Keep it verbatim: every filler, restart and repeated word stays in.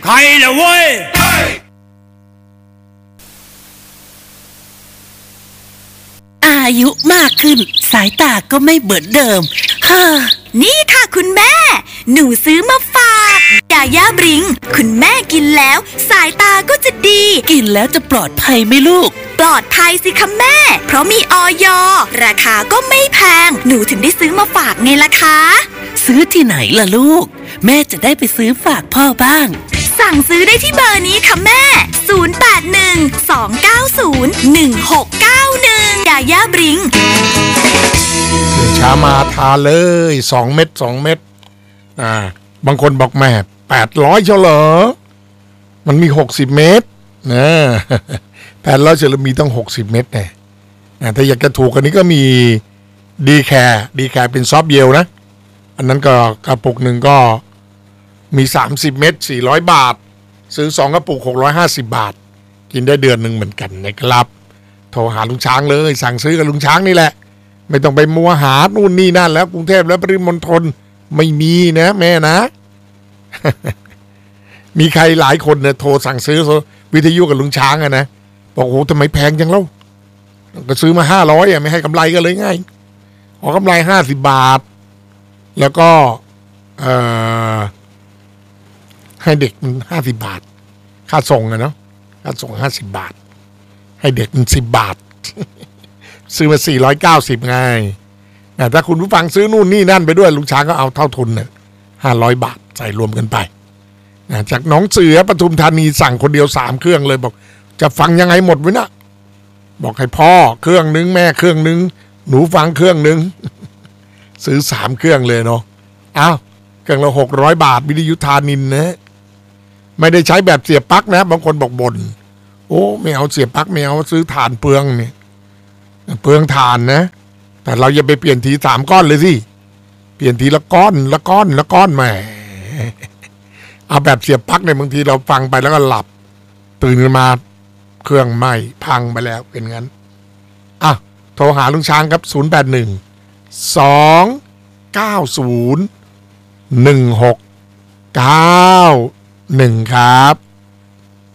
ไทยนะเว้ยอายุมากขึ้นสายตาก็ไม่เหมือนเดิมเฮ้อนี่ค่ะคุณแม่หนูซื้อมาฝากยาย่าบริงคุณแม่กินแล้วสายตาก็จะดีกินแล้วจะปลอดภัยไหมลูกปลอดภัยสิคะแม่เพราะมีอย.ราคาก็ไม่แพงหนูถึงได้ซื้อมาฝากไงล่ะคะซื้อที่ไหนล่ะลูกแม่จะได้ไปซื้อฝากพ่อบ้างสั่งซื้อได้ที่เบอร์นี้ค่ะแม่ศูนย์ แปด หนึ่ง สอง เก้า ศูนย์ หนึ่ง หก เก้า หนึ่งยาย่าบริงตื่นเช้ามาทานเลยสองเม็ดสองเม็ดอ่าบางคนบอกแม่แปดร้อยเชียวเหรอมันมีหกสิบเม็ดนะแปดร้อยเชียวมีต้องหกสิบเม็ดแน่ถ้าอยากจะถูกกันนี้ก็มีดีแคร์ดีแคร์เป็นซอฟต์เยลนะอันนั้นก็กระปุกหนึ่งก็มีสามสิบเม็ดสี่ร้อยบาทซื้อสองกระปุกหกร้อยห้าสิบบาทกินได้เดือนหนึ่งเหมือนกันนะครับโทรหาลุงช้างเลยสั่งซื้อกับลุงช้างนี่แหละไม่ต้องไปมัวหานู่นนี่นั่นแล้วกรุงเทพและปริมณฑลไม่มีนะแม่นะ มีใครหลายคนเนี่ยโทรสั่งซื้อวิทยุกับลุงช้างอะนะบอกโอ้ทำไมแพงจังเล่าก็ซื้อมาห้าร้อยอ่ะไม่ให้กำไรก็เลยง่ายขอกำไรห้าสิบบาทแล้วก็เอ่อให้เด็กมันห้าสิบบาทค่าส่งอะเนาะค่าส่งห้าสิบบาทให้เด็กมันสิบบาท ซื้อมาสี่ร้อยเก้าสิบไงถ้าคุณผู้ฟังซื้อนู่นนี่นั่นไปด้วยลุงช้างก็เอาเท่าทุนเนี่ยห้าร้อยบาทใส่รวมกันไปจากน้องเสือปทุมธานีสั่งคนเดียวสามเครื่องเลยบอกจะฟังยังไงหมดวะนะบอกให้พ่อเครื่องนึงแม่เครื่องนึงหนูฟังเครื่องนึง ซื้อสามเครื่องเลยเนาะอ้าวเครื่องละหกร้อยบาทวิทยุธานินนะไม่ได้ใช้แบบเสียบปลั๊กนะบางคนบอกบ่นโอ้ไม่เอาเสียบปลั๊กไม่เอาซื้อถ่านเปลืองเนี่ยเปลืองถ่านนะแต่เราอย่าไปเปลี่ยนทีสามก้อนเลยสิเปลี่ยนทีละก้อนละก้อนละก้อนแหมเอาแบบเสียบปลั๊กเนี่ยบางทีเราฟังไปแล้วก็หลับตื่นขึ้นมาเครื่องไหม้พังไปแล้วเป็นงั้นอ่ะโทรหาลุงช้างครับศูนย์ แปด หนึ่ง สอง เก้า ศูนย์ หนึ่ง หก เก้า หนึ่งครับ